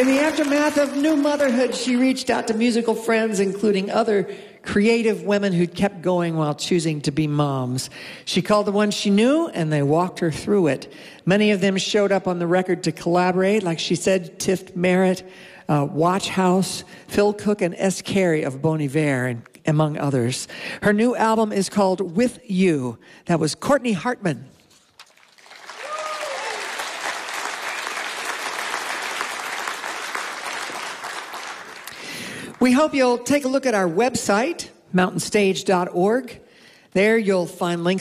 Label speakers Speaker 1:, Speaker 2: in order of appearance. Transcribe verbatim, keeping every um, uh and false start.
Speaker 1: In the aftermath of new motherhood, she reached out to musical friends, including other creative women who kept going while choosing to be moms. She called the ones she knew, and they walked her through it. Many of them showed up on the record to collaborate, like she said, Tiff Merritt, uh, Watch House, Phil Cook, and S. Carey of Bon Iver, and among others. Her new album is called With You. That was Courtney Hartman. We hope you'll take a look at our website, mountain stage dot org. There you'll find links